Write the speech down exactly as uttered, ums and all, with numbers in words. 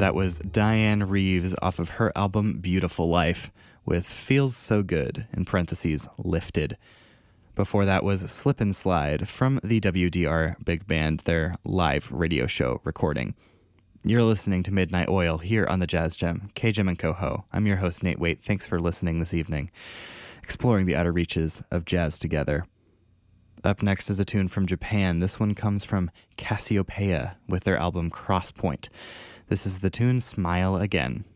That was Diane Reeves off of her album Beautiful Life with Feels So Good, in parentheses, Lifted. Before that was Slip and Slide from the W D R Big Band, their live radio show recording. You're listening to Midnight Oil here on the Jazz Gem, K-Gem and Coho. I'm your host, Nate Waite. Thanks for listening this evening, exploring the outer reaches of jazz together. Up next is a tune from Japan. This one comes from Cassiopeia with their album Crosspoint. This is the tune Smile Again.